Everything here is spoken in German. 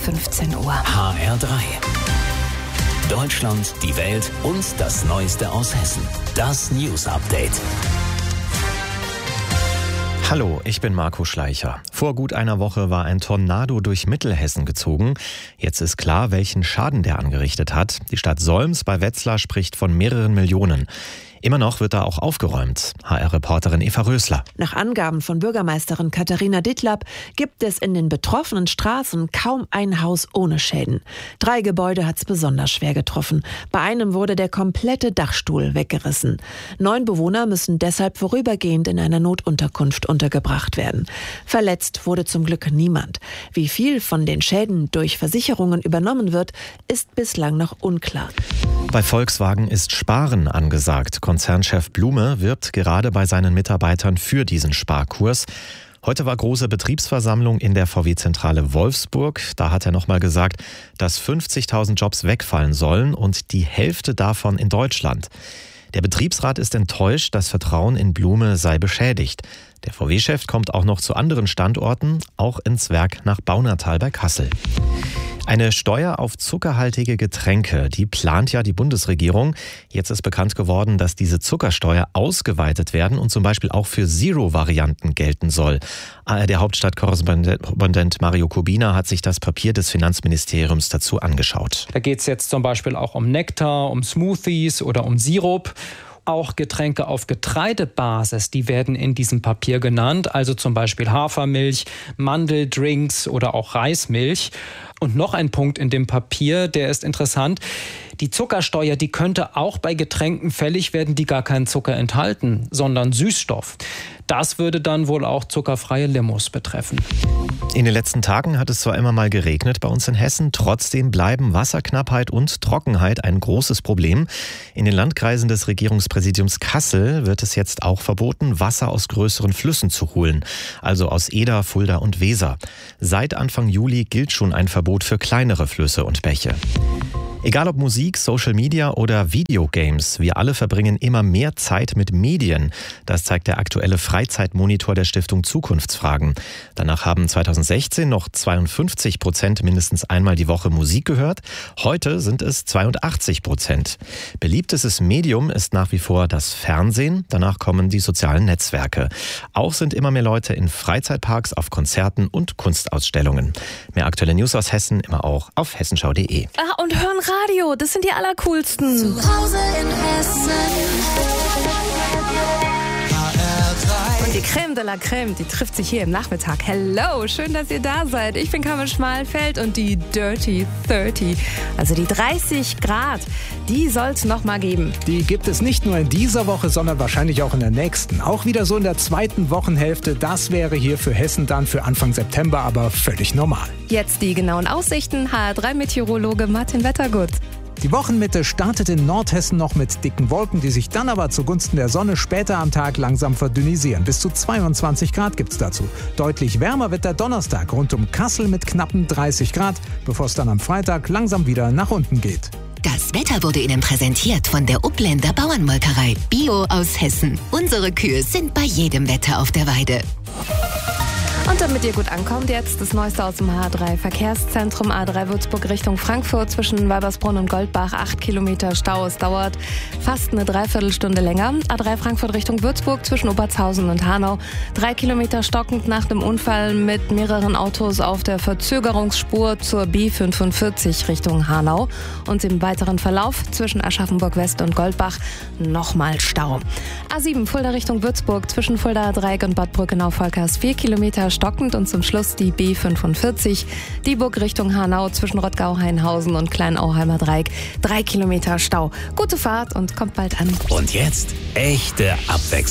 15 Uhr. HR3. Deutschland, die Welt und das Neueste aus Hessen. Das News Update. Hallo, ich bin Marco Schleicher. Vor gut einer Woche war ein Tornado durch Mittelhessen gezogen. Jetzt ist klar, welchen Schaden der angerichtet hat. Die Stadt Solms bei Wetzlar spricht von mehreren Millionen. Immer noch wird da auch aufgeräumt. HR-Reporterin Eva Rösler. Nach Angaben von Bürgermeisterin Katharina Dittlab gibt es in den betroffenen Straßen kaum ein Haus ohne Schäden. 3 Gebäude hat es besonders schwer getroffen. Bei einem wurde der komplette Dachstuhl weggerissen. 9 Bewohner müssen deshalb vorübergehend in einer Notunterkunft untergebracht werden. Verletzt wurde zum Glück niemand. Wie viel von den Schäden durch Versicherungen übernommen wird, ist bislang noch unklar. Bei Volkswagen ist Sparen angesagt. Konzernchef Blume wirbt gerade bei seinen Mitarbeitern für diesen Sparkurs. Heute war große Betriebsversammlung in der VW-Zentrale Wolfsburg. Da hat er nochmal gesagt, dass 50.000 Jobs wegfallen sollen und die Hälfte davon in Deutschland. Der Betriebsrat ist enttäuscht, das Vertrauen in Blume sei beschädigt. Der VW-Chef kommt auch noch zu anderen Standorten, auch ins Werk nach Baunatal bei Kassel. Eine Steuer auf zuckerhaltige Getränke, die plant ja die Bundesregierung. Jetzt ist bekannt geworden, dass diese Zuckersteuer ausgeweitet werden und zum Beispiel auch für Zero-Varianten gelten soll. Der Hauptstadtkorrespondent Mario Kubina hat sich das Papier des Finanzministeriums dazu angeschaut. Da geht es jetzt zum Beispiel auch um Nektar, um Smoothies oder um Sirup. Auch Getränke auf Getreidebasis, die werden in diesem Papier genannt, also zum Beispiel Hafermilch, Mandeldrinks oder auch Reismilch. Und noch ein Punkt in dem Papier, der ist interessant. Die Zuckersteuer, die könnte auch bei Getränken fällig werden, die gar keinen Zucker enthalten, sondern Süßstoff. Das würde dann wohl auch zuckerfreie Limos betreffen. In den letzten Tagen hat es zwar immer mal geregnet bei uns in Hessen, trotzdem bleiben Wasserknappheit und Trockenheit ein großes Problem. In den Landkreisen des Regierungspräsidiums Kassel wird es jetzt auch verboten, Wasser aus größeren Flüssen zu holen, also aus Eder, Fulda und Weser. Seit Anfang Juli gilt schon ein Verbot für kleinere Flüsse und Bäche. Egal ob Musik, Social Media oder Videogames, wir alle verbringen immer mehr Zeit mit Medien. Das zeigt der aktuelle Freizeitmonitor der Stiftung Zukunftsfragen. Danach haben 2016 noch 52% mindestens einmal die Woche Musik gehört. Heute sind es 82%. Beliebtestes Medium ist nach wie vor das Fernsehen. Danach kommen die sozialen Netzwerke. Auch sind immer mehr Leute in Freizeitparks, auf Konzerten und Kunstausstellungen. Mehr aktuelle News aus Hessen immer auch auf hessenschau.de. Und hören Radio, das sind die allercoolsten. Zu Hause in Hessen. Und die Creme de la Creme, die trifft sich hier im Nachmittag. Hello, schön, dass ihr da seid. Ich bin Carmen Schmalfeld und die Dirty 30, also die 30 Grad, die soll es noch mal geben. Die gibt es nicht nur in dieser Woche, sondern wahrscheinlich auch in der nächsten. Auch wieder so in der zweiten Wochenhälfte. Das wäre hier für Hessen dann für Anfang September aber völlig normal. Jetzt die genauen Aussichten. HR3-Meteorologe Martin Wettergut. Die Wochenmitte startet in Nordhessen noch mit dicken Wolken, die sich dann aber zugunsten der Sonne später am Tag langsam verdünnisieren. Bis zu 22 Grad gibt's dazu. Deutlich wärmer wird der Donnerstag rund um Kassel mit knappen 30 Grad, bevor es dann am Freitag langsam wieder nach unten geht. Das Wetter wurde Ihnen präsentiert von der Upländer Bauernmolkerei. Bio aus Hessen. Unsere Kühe sind bei jedem Wetter auf der Weide. Und damit ihr gut ankommt, jetzt das Neueste aus dem H3-Verkehrszentrum. A3 Würzburg Richtung Frankfurt zwischen Weibersbrunn und Goldbach, 8 Kilometer Stau. Es dauert fast eine Dreiviertelstunde länger. A3 Frankfurt Richtung Würzburg zwischen Obertshausen und Hanau. 3 Kilometer stockend nach dem Unfall mit mehreren Autos auf der Verzögerungsspur zur B45 Richtung Hanau. Und im weiteren Verlauf zwischen Aschaffenburg West und Goldbach nochmal Stau. A7 Fulda Richtung Würzburg zwischen Fulda Dreieck und Bad Brückenau-Volkers 4 Kilometer stockend und zum Schluss die B45 Dieburg Richtung Hanau zwischen Rottgau-Hainhausen und Kleinauheimer Dreieck 3 Kilometer Stau. Gute Fahrt und kommt bald an. Und jetzt echte Abwechslung.